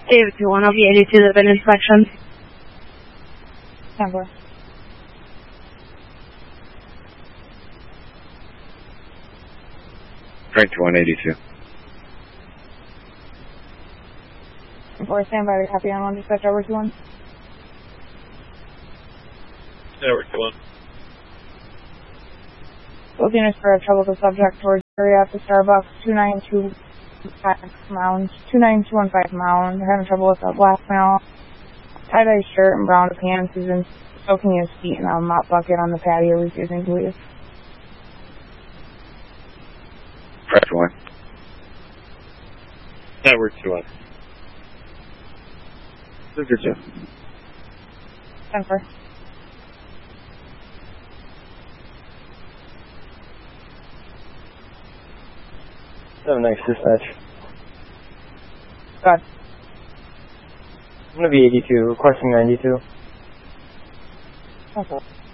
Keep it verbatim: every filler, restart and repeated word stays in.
David two one, I'll be eighty-two, the bin inspection. ten four. Frank two one eighty-two. four, stand by to copy on one, dispatch over two one. Network two one. Both units for a trouble with the subject towards area at the Starbucks, two nine two five Mound, two nine two one five Mound. They're having trouble with a black male, tie-dye shirt and brown pants. He's been soaking his feet in a mop bucket on the patio, refusing to leave. Frank two one. Network two one. This is Jeff. ten four. seven next dispatch. Go ahead. I'm going to be eighty-two, requesting ninety-two. Okay.